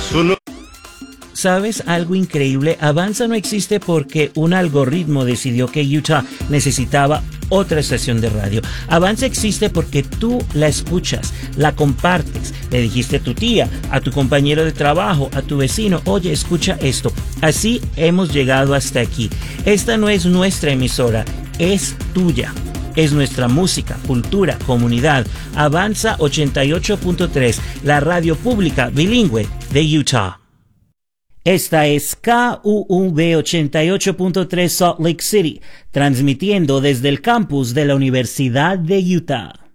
¿Sabes algo increíble? Avanza no existe porque un algoritmo decidió que Utah necesitaba otra estación de radio. Avanza existe porque tú la escuchas, la compartes, le dijiste a tu tía, a tu compañero de trabajo, a tu vecino, oye, escucha esto. Así hemos llegado hasta aquí. Esta no es nuestra emisora, es tuya. Es nuestra música, cultura, comunidad. Avanza 88.3, la radio pública bilingüe de Utah. Esta es KUUB 88.3 Salt Lake City, transmitiendo desde el campus de la Universidad de Utah.